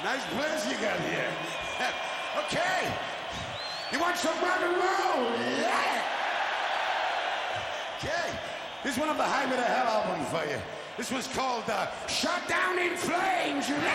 Nice place you got here. Okay. You want some rock and roll? Yeah. Okay. This is one of the Highway to Hell albums for you. This was called Shut Down in Flames.